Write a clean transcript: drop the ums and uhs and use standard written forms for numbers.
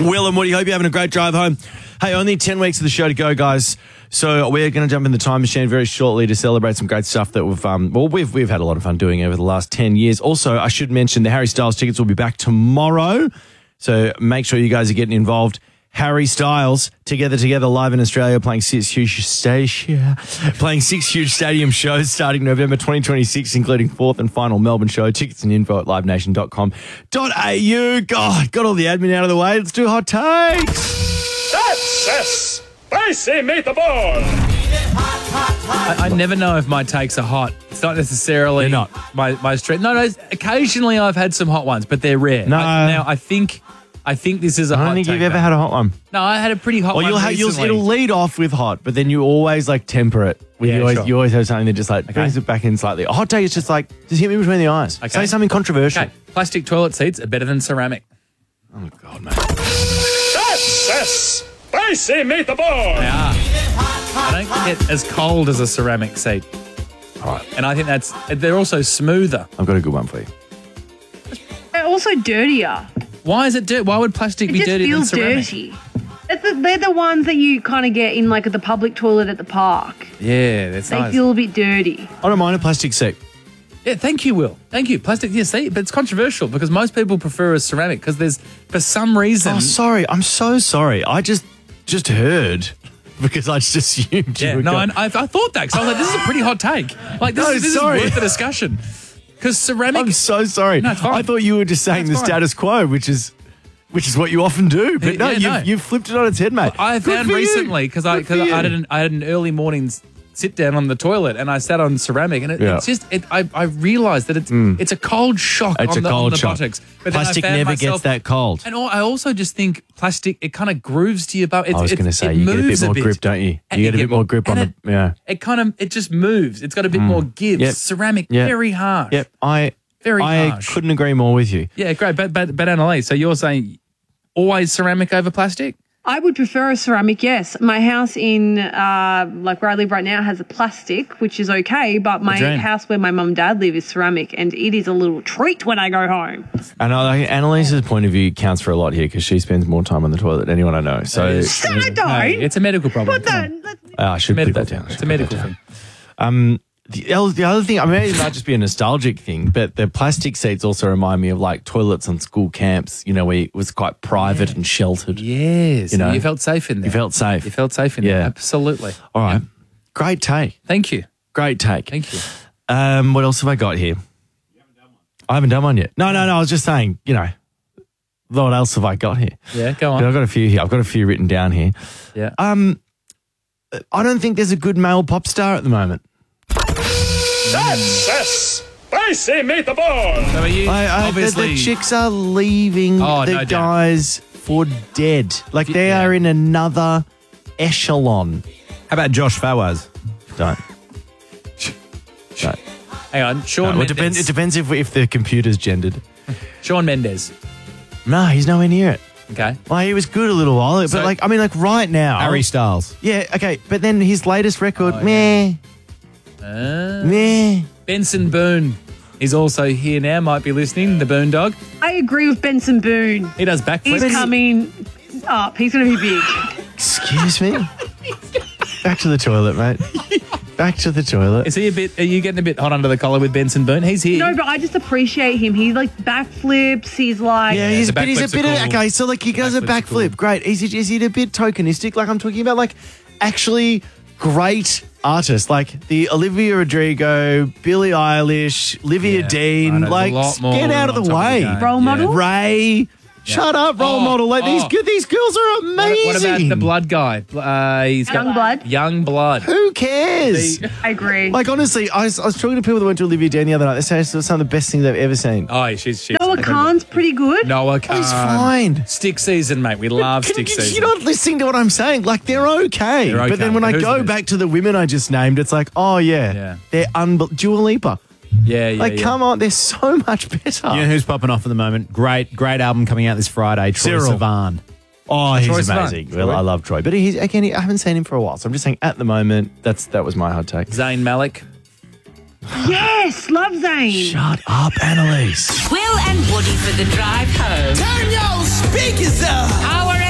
Will and Woody, hope you're having a great drive home. Hey, only 10 weeks of the show to go, guys. So we're going to jump in the time machine very shortly to celebrate some great stuff that we've had a lot of fun doing over the last 10 years. Also, I should mention the Harry Styles tickets will be back tomorrow. So make sure you guys are getting involved. Harry Styles, Together live in Australia, playing six huge stadium shows starting November 2026, including fourth and final Melbourne show. Tickets and info at liveNation.com.au. God, got all the admin out of the way. Let's do hot takes. That's a spicy meatball. I never know if my takes are hot. It's not necessarily They're not. my street. No, occasionally I've had some hot ones, but they're rare. No. I think this is a hot I don't think take. you've ever had a hot one. No, I had a pretty hot one recently. It'll lead off with hot, but then you always like temper it. Yeah, You always have something that just like brings it back in slightly. A hot take is just like, just hit me between the eyes. Okay. Say something controversial. Okay, plastic toilet seats are better than ceramic. Oh, God, mate. That's a spicy meatball. They are. I don't get as cold as a ceramic seat. All right. And I think they're also smoother. I've got a good one for you. They're also dirtier. Why is it dirty? Why would plastic It be just dirtier than feels ceramic? dirty. They're the ones that you kind of get in like at the public toilet at the park. Yeah, that's They nice. feel a bit dirty. I don't mind a plastic seat. Yeah, thank you, Will. Thank you. Plastic, yeah, see, but it's controversial because most people prefer a ceramic because there's, for some reason... Oh, sorry. I'm so sorry. I just heard because I just assumed you Yeah, were no, going- I thought that because I was like, this is a pretty hot take. Like, this, No, is, this sorry. is worth the discussion. Because ceramic... I'm so sorry. No, it's fine. I thought you were just saying No, the it's fine. status quo, which is what you often do. But no, Yeah, no. you've flipped it on its head, mate. I Good found for you. recently because I Good for you. had an early morning sit down on the toilet and I sat on ceramic and it's just I realised that it's a cold shock It's on a cold the shock. buttocks. But then I Plastic found never myself- gets that cold. And I also just think plastic, it kind of grooves to your butt. I was going to say, you get a bit more grip, don't you? And You get a bit more grip on and the... Yeah. It just moves. It's got a bit more give. Yep. Ceramic, Yep. very harsh. Yep. I harsh. couldn't agree more with you. Yeah, great. But Annalise, so you're saying always ceramic over plastic? I would prefer a ceramic, yes. My house in, like where I live right now has a plastic, which is okay, but my dream. house where my mum and dad live is ceramic, and it is a little treat when I go home. And Annalise's point of view counts for a lot here because she spends more time on the toilet than anyone I know. So I don't. No, it's a medical problem. Put Come on. that. I should put Medical that down. thing. It's a medical thing. The other thing, I mean, it might just be a nostalgic thing, but the plastic seats also remind me of like toilets on school camps, you know, where it was quite private and sheltered. Yes. You know, you felt safe in there. You felt safe. You felt safe in there. Yeah. Absolutely. All right. Great take. Thank you. Great take. Thank you. What else have I got here? I haven't done one yet. No. I was just saying, you know, what else have I got here? Yeah, go But on. I've got a few here. I've got a few written down here. Yeah. I don't think there's a good male pop star at the moment. That's a spicy meatball. So are you obviously... the chicks are leaving Oh, the no doubt. guys for dead. Like they Yeah. are in another echelon. How about Josh Fawaz? Don't. Hang on. Shawn No, it Mendes. depends if the computer's gendered. Shawn Mendes. No, he's nowhere near it. Okay. Like he was good a little while, So- but like right now. Harry Styles. Yeah, okay, but then his latest record, meh. Benson Boone is also here now. Might be listening. The Boone Dog. I agree with Benson Boone. He does backflips. He's coming up. He's going to be big. Excuse me. Back to the toilet, mate. Back to the toilet. Is he a bit? Are you getting a bit hot under the collar with Benson Boone? He's here. No, but I just appreciate him. He like backflips. He's like, Yeah, the he's a backflips bit are of, cool. okay, so like he does a Backflips are backflip. cool. Great. Is he a bit tokenistic? Like I'm talking about like actually great artists like the Olivia Rodrigo, Billie Eilish, Olivia Yeah, I Dean. know, there's Like a lot more get out of on the top of way. the game. Role model? Ray. Shut up, role model. Like these girls are amazing. What about the blood guy? He's got Young Blood? Young Blood. Who cares? I agree. Like honestly, I was talking to people that went to Olivia Dean the other night. They say it's some of the best things they've ever seen. Oh, she's Noah Khan's pretty good. Noah Khan. He's fine. Stick season, mate. We love stick season. You're not listening to what I'm saying. Like, they're okay. They're But okay. then when I Who's go this? back to the women I just named, it's like, oh, yeah. They're Dua Lipa. Yeah. Like, come on. They're so much better. You know who's popping off at the moment? Great album coming out this Friday. Troye Cyril. Sivan. Oh, Troye he's Sivan. amazing. Well, I love Troy. But I haven't seen him for a while. So I'm just saying, at the moment, that was my hot take. Zayn Malik. Yes, love Zayn. Shut up, Annalise. Will and Woody for the drive home. Turn your speakers up. Our